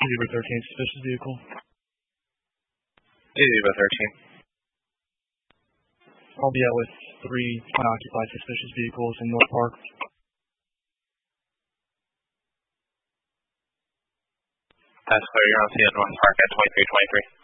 Zebra 13, suspicious vehicle. Zebra 13. I'll be out with 3 unoccupied suspicious vehicles in North Park. That's clear. You're on scene at North Park at 2323.